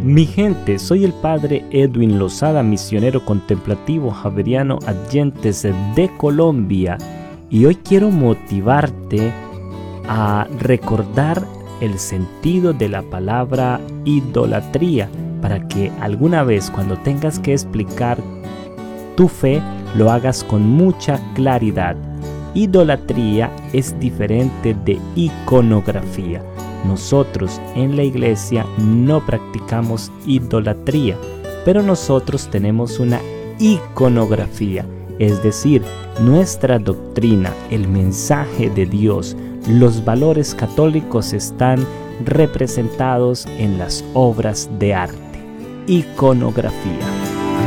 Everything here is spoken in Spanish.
Mi gente, soy el padre Edwin Lozada, misionero contemplativo javeriano Adyentes de Colombia, y hoy quiero motivarte a recordar el sentido de la palabra idolatría, para que alguna vez cuando tengas que explicar tu fe lo hagas con mucha claridad. Idolatría es diferente de iconografía. Nosotros en la iglesia no practicamos idolatría, pero nosotros tenemos una iconografía, es decir, nuestra doctrina, el mensaje de Dios, los valores católicos están representados en las obras de arte. Iconografía.